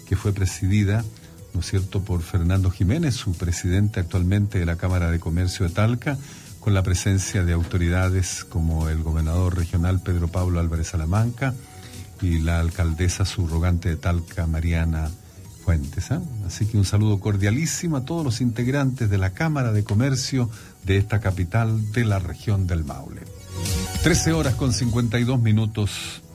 que fue presidida, ¿no es cierto?, por Fernando Jiménez, su presidente actualmente de la Cámara de Comercio de Talca, con la presencia de autoridades como el gobernador regional Pedro Pablo Álvarez Salamanca y la alcaldesa subrogante de Talca, Mariana Fuentes. Así que un saludo cordialísimo a todos los integrantes de la Cámara de Comercio de esta capital de la región del Maule. 13:52.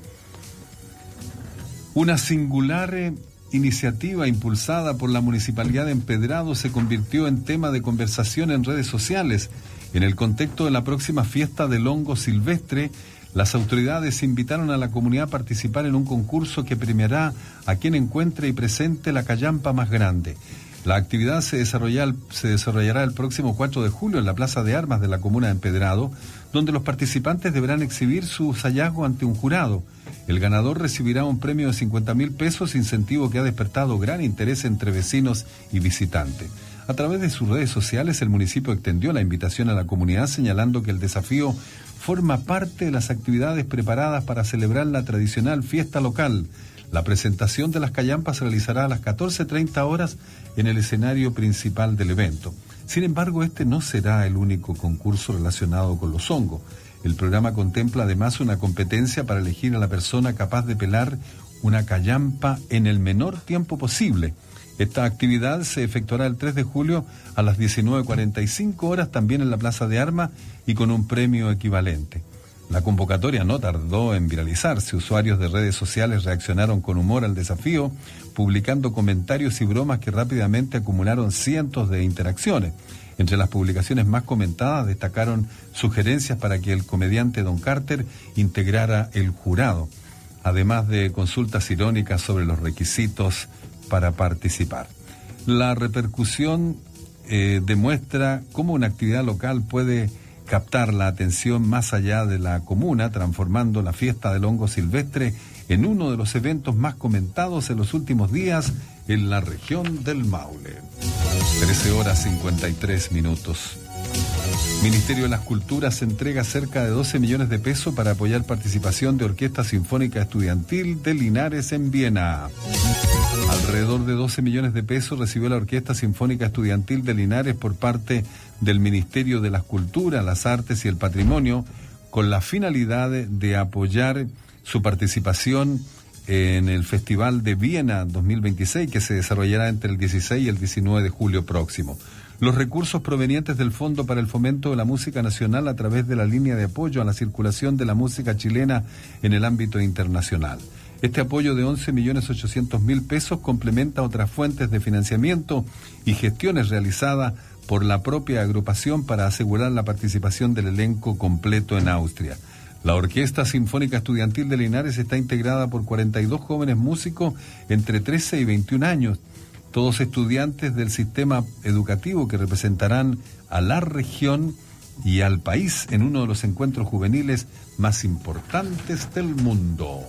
Una singular iniciativa impulsada por la Municipalidad de Empedrado se convirtió en tema de conversación en redes sociales. En el contexto de la próxima fiesta del hongo silvestre, las autoridades invitaron a la comunidad a participar en un concurso que premiará a quien encuentre y presente la callampa más grande. La actividad se desarrollará el próximo 4 de julio en la Plaza de Armas de la comuna de Empedrado, donde los participantes deberán exhibir sus hallazgos ante un jurado. El ganador recibirá un premio de 50.000 pesos, incentivo que ha despertado gran interés entre vecinos y visitantes. A través de sus redes sociales, el municipio extendió la invitación a la comunidad, señalando que el desafío forma parte de las actividades preparadas para celebrar la tradicional fiesta local. La presentación de las callampas se realizará a las 14:30 horas en el escenario principal del evento. Sin embargo, este no será el único concurso relacionado con los hongos. El programa contempla además una competencia para elegir a la persona capaz de pelar una callampa en el menor tiempo posible. Esta actividad se efectuará el 3 de julio a las 19:45 horas también en la Plaza de Armas y con un premio equivalente. La convocatoria no tardó en viralizarse. Usuarios de redes sociales reaccionaron con humor al desafío, publicando comentarios y bromas que rápidamente acumularon cientos de interacciones. Entre las publicaciones más comentadas destacaron sugerencias para que el comediante Don Carter integrara el jurado, además de consultas irónicas sobre los requisitos para participar. La repercusión demuestra cómo una actividad local puede captar la atención más allá de la comuna, transformando la fiesta del hongo silvestre en uno de los eventos más comentados en los últimos días en la región del Maule. 13:53. Ministerio de las Culturas entrega cerca de 12 millones de pesos para apoyar participación de Orquesta Sinfónica Estudiantil de Linares en Viena. Alrededor de 12 millones de pesos recibió la Orquesta Sinfónica Estudiantil de Linares por parte del Ministerio de las Culturas, las Artes y el Patrimonio, con la finalidad de apoyar su participación en el Festival de Viena 2026, que se desarrollará entre el 16 y el 19 de julio próximo. Los recursos provenientes del Fondo para el Fomento de la Música Nacional a través de la línea de apoyo a la circulación de la música chilena en el ámbito internacional. Este apoyo de 11.800.000 pesos complementa otras fuentes de financiamiento y gestiones realizadas por la propia agrupación para asegurar la participación del elenco completo en Austria. La Orquesta Sinfónica Estudiantil de Linares está integrada por 42 jóvenes músicos entre 13 y 21 años, todos estudiantes del sistema educativo que representarán a la región y al país en uno de los encuentros juveniles más importantes del mundo.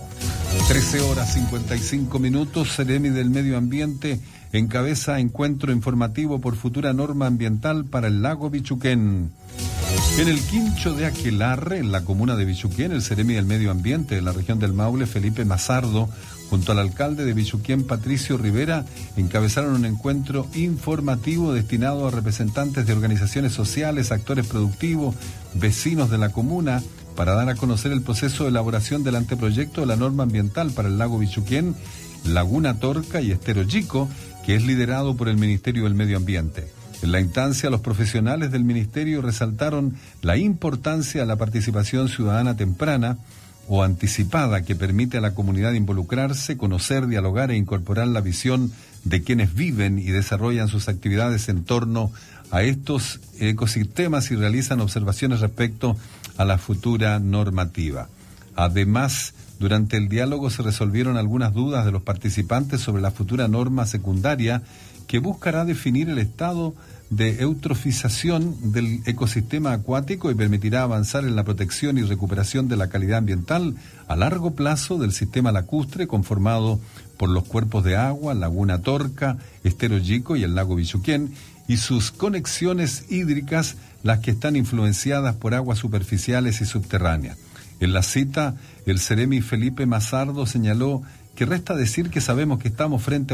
13:55. Seremi del Medio Ambiente encabeza encuentro informativo por futura norma ambiental para el lago Bichuquén. En el Quincho de Aquelarre, en la comuna de Bichuquén, el Seremi del Medio Ambiente de la región del Maule, Felipe Mazardo, junto al alcalde de Bichuquén, Patricio Rivera, encabezaron un encuentro informativo destinado a representantes de organizaciones sociales, actores productivos, vecinos de la comuna, para dar a conocer el proceso de elaboración del anteproyecto de la norma ambiental para el lago Bichuquén, Laguna Torca y Estero Chico, que es liderado por el Ministerio del Medio Ambiente. En la instancia, los profesionales del Ministerio resaltaron la importancia de la participación ciudadana temprana o anticipada que permite a la comunidad involucrarse, conocer, dialogar e incorporar la visión de quienes viven y desarrollan sus actividades en torno a estos ecosistemas y realizan observaciones respecto a la futura normativa. Además, durante el diálogo se resolvieron algunas dudas de los participantes sobre la futura norma secundaria que buscará definir el estado de eutrofización del ecosistema acuático y permitirá avanzar en la protección y recuperación de la calidad ambiental a largo plazo del sistema lacustre conformado por los cuerpos de agua, Laguna Torca, Estero Chico y el lago Bichuquén, y sus conexiones hídricas, las que están influenciadas por aguas superficiales y subterráneas. En la cita, el Seremi Felipe Mazardo señaló que resta decir que sabemos que estamos frente a